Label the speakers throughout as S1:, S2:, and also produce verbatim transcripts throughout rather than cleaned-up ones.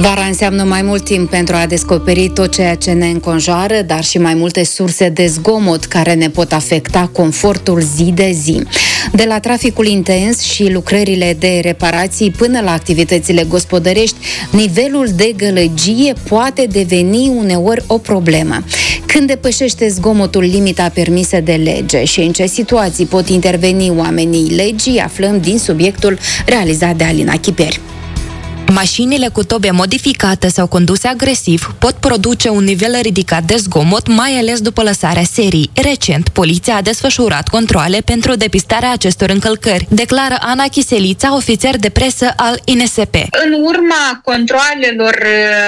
S1: Vara înseamnă mai mult timp pentru a descoperi tot ceea ce ne înconjoară, dar și mai multe surse de zgomot care ne pot afecta confortul zi de zi. De la traficul intens și lucrările de reparații până la activitățile gospodărești, nivelul de gălăgie poate deveni uneori o problemă. Când depășește zgomotul limita permisă de lege și în ce situații pot interveni oamenii legii, aflăm din subiectul realizat de Alina Chiperi.
S2: Mașinile cu tobe modificate sau conduse agresiv pot produce un nivel ridicat de zgomot, mai ales după lăsarea serii. Recent, poliția a desfășurat controale pentru depistarea acestor încălcări, declară Ana Chiselița, ofițer de presă al I N S P.
S3: În urma controalelor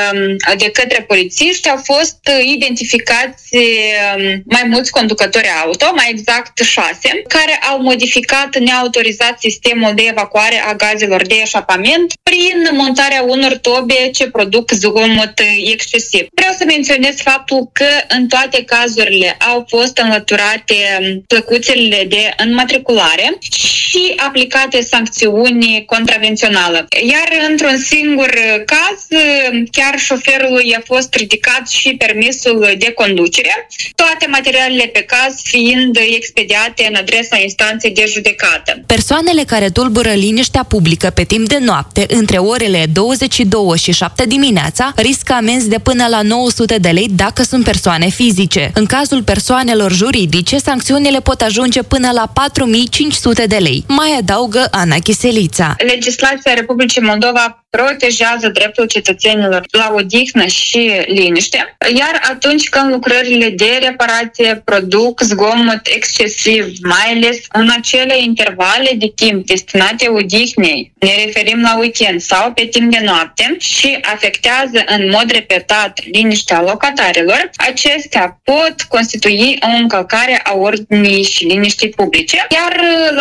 S3: de către polițiști au fost identificați mai mulți conducători auto, mai exact șase, care au modificat neautorizat sistemul de evacuare a gazelor de eșapament prin montarea unor tobe ce produc zgomot excesiv. Vreau să menționez faptul că în toate cazurile au fost înlăturate plăcuțele de înmatriculare și aplicate sancțiuni contravenționale. Iar într-un singur caz, chiar șoferului a fost ridicat și permisul de conducere, toate materialele pe caz fiind expediate în adresa instanței de judecată.
S2: Persoanele care tulbură liniștea publică pe timp de noapte, între orele douăzeci și două și șapte dimineața, riscă amenzi de până la nouă sute de lei dacă sunt persoane fizice. În cazul persoanelor juridice, sancțiunile pot ajunge până la patru mii cinci sute de lei. Mai adaugă Ana Chiselița.
S3: Legislația Republicii Moldova protejează dreptul cetățenilor la odihnă și liniște, iar atunci când lucrările de reparație produc zgomot excesiv, mai ales în acele intervale de timp destinate odihnei, ne referim la weekend sau pe timp de noapte, și afectează în mod repetat liniștea locatarilor, acestea pot constitui o încălcare a ordinii și liniștii publice, iar